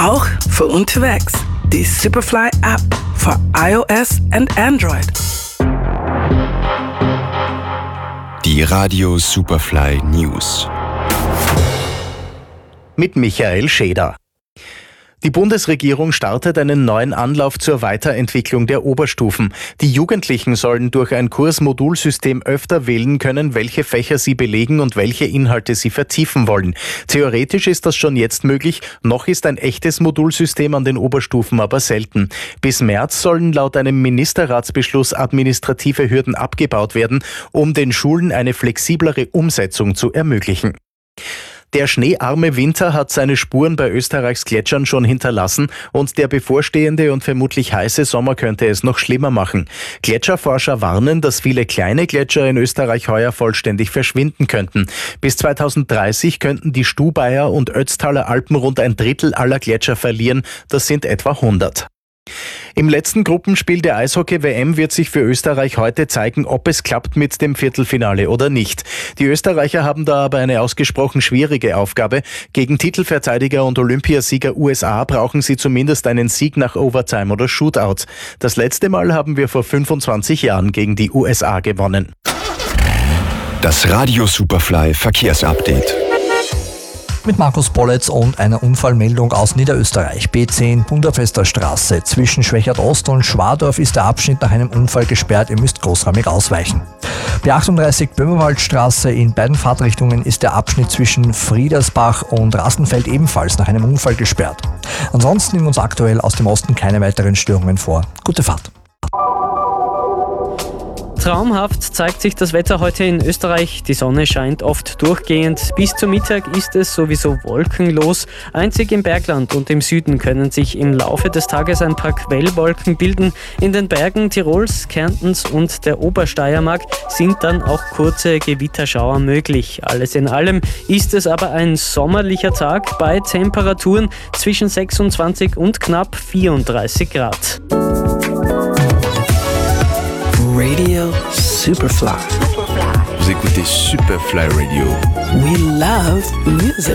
Auch für unterwegs. Die Superfly App für iOS und Android. Die Radio Superfly News. Mit Michael Scheder. Die Bundesregierung startet einen neuen Anlauf zur Weiterentwicklung der Oberstufen. Die Jugendlichen sollen durch ein Kursmodulsystem öfter wählen können, welche Fächer sie belegen und welche Inhalte sie vertiefen wollen. Theoretisch ist das schon jetzt möglich, noch ist ein echtes Modulsystem an den Oberstufen aber selten. Bis März sollen laut einem Ministerratsbeschluss administrative Hürden abgebaut werden, um den Schulen eine flexiblere Umsetzung zu ermöglichen. Der schneearme Winter hat seine Spuren bei Österreichs Gletschern schon hinterlassen und der bevorstehende und vermutlich heiße Sommer könnte es noch schlimmer machen. Gletscherforscher warnen, dass viele kleine Gletscher in Österreich heuer vollständig verschwinden könnten. Bis 2030 könnten die Stubaier und Ötztaler Alpen rund ein Drittel aller Gletscher verlieren. Das sind etwa 100. Im letzten Gruppenspiel der Eishockey-WM wird sich für Österreich heute zeigen, ob es klappt mit dem Viertelfinale oder nicht. Die Österreicher haben da aber eine ausgesprochen schwierige Aufgabe. Gegen Titelverteidiger und Olympiasieger USA brauchen sie zumindest einen Sieg nach Overtime oder Shootout. Das letzte Mal haben wir vor 25 Jahren gegen die USA gewonnen. Das Radio Superfly Verkehrsupdate. Mit Markus Bolletz und einer Unfallmeldung aus Niederösterreich. B10 Budapester Straße. Zwischen Schwächert Ost und Schwadorf ist der Abschnitt nach einem Unfall gesperrt. Ihr müsst großräumig ausweichen. B38 Böhmerwaldstraße. In beiden Fahrtrichtungen ist der Abschnitt zwischen Friedersbach und Rastenfeld ebenfalls nach einem Unfall gesperrt. Ansonsten nehmen uns aktuell aus dem Osten keine weiteren Störungen vor. Gute Fahrt. Traumhaft zeigt sich das Wetter heute in Österreich. Die Sonne scheint oft durchgehend. Bis zum Mittag ist es sowieso wolkenlos. Einzig im Bergland und im Süden können sich im Laufe des Tages ein paar Quellwolken bilden. In den Bergen Tirols, Kärntens und der Obersteiermark sind dann auch kurze Gewitterschauer möglich. Alles in allem ist es aber ein sommerlicher Tag bei Temperaturen zwischen 26 und knapp 34 Grad. Radio Superfly. Vous écoutez Superfly Radio. We love music.